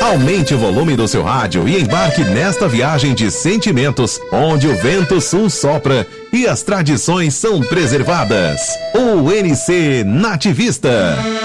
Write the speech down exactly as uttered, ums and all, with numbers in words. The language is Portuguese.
Aumente o volume do seu rádio e embarque nesta viagem de sentimentos, onde o vento sul sopra e as tradições são preservadas. U N C Nativista.